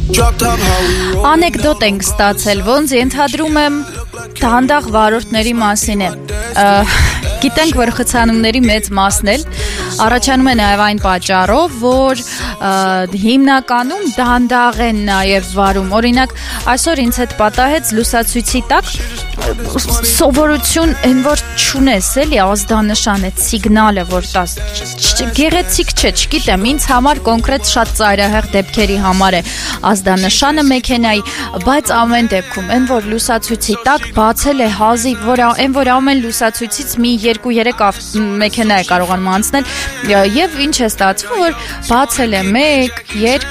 Անեկդոտ ենք ստացել, ոնց ենթադրում եմ դանդաղ վարորդների մասին է։ Գիտենք, որ խցանումների մեծ մասն էլ առաջանում է նաև այն պատճառով, որ հիմնականում դանդաղ են նաև վարում։ Օրինակ, այսօր ինձ հետ պատահեց լուսացույցի տակ սովորություն են որ չունես էլի ազդանշան է սիգնալը որ տաս գեղեցիկ չէ չգիտեմ ինձ համար կոնկրետ շատ ծայրահեղ դեպքերի համար է ազդանշանը մեքենայի բայց ամեն դեպքում են որ լուսացույցի տակ բացել է հազիվ որ այն որ ամեն լուսացույցից մի 2-3 մեքենա է կարողանում անցնել եւ ինչ է ստացվում որ բացել է 1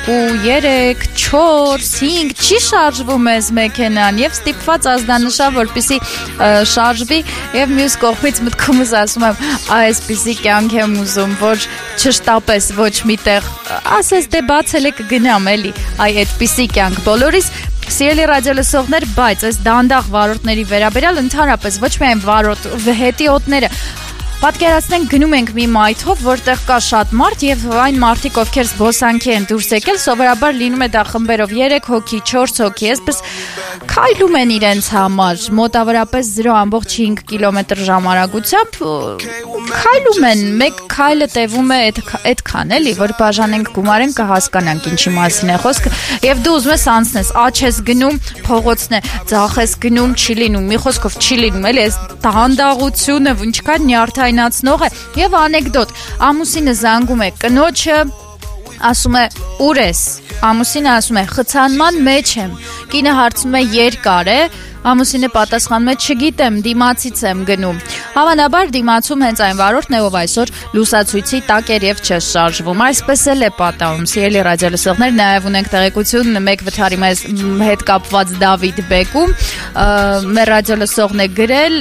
2 3 4 5 չի շարժվում էս մեքենան եւ ստիպված ազդանշան որպեսի շարժվի եւ մյուս կողմից մտքումս ասում եմ այսպեսի կյանք եմ ուզում որ չշտապես ոչ միտեղ ասես դե բացել է կգնամ էլի այ այդպեսի կյանք բոլորիս Սիրելի ռադիոլսողներ, բայց այս դանդաղ վարորդների վերաբերյալ ընդհանրապես ոչ միայն հետիոտները Պատկերացնենք գնում ենք մի մայթով, որտեղ կա շատ մարդ եւ այն մարդիկ, ովքեր զբոսանքի են դուրս եկել, սովորաբար լինում է դա խմբերով 3 հոգի, 4 հոգի, այսպես քայլում են իրենց համար, մոտավորապես 0.5 կմ/ժ արագությամբ քայլում են, մեկ քայլը տևում է այդքան էլի, որ բաժանենք գումարենք կհասկանանք ինչի մասին է խոսքը եւ դու ուզում ես անցնես, աչ ես գնում, փողոցն է, ձախ ես գնում, չի լինում, մի խոսքով չի լինում, էլի այս դանդաղությունը ինչքան նյարդայնացնող է եւ անեկդոտ ամուսինը զանգում է կնոջը ասում է ուր ես ամուսինը ասում է խցանման մեջ եմ կինը հարցնում է երկար է ամուսինը պատասխանում է չգիտեմ դիմացից եմ գնում հավանաբար դիմացում հենց այն վարորդն է ով այսօր լուսացույցի տակ էր եւ չշարժվում այսպես էլ է պատահում սիրելի ռադիոլսողներ նաեւ ունենք տեղեկություն մեկ վթարի մեզ հետ կապված Դավիթ Բեկում մեր ռադիոլսողն է գրել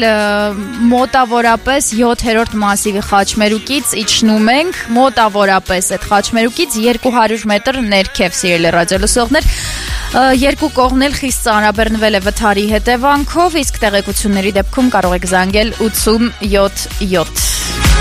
մոտավորապես 7-րդ մասիվի խաչմերուկից իջնում ենք մոտավորապես այդ խաչմերուկից 200 մետր ներքև սիրելի ռադիոլսողներ երկու կողմն էլ խիստ ծանրաբեռնվել է վթարի հետևանքով իսկ տեղեկությունների դեպքում կարող եք զանգել 8077